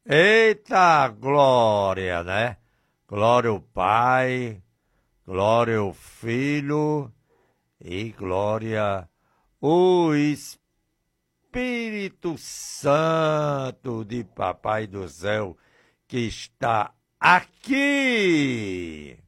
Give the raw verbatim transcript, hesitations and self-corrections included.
Eita glória, né? Glória ao Pai, glória ao Filho e glória ao Espírito Santo de Papai do Céu que está aqui.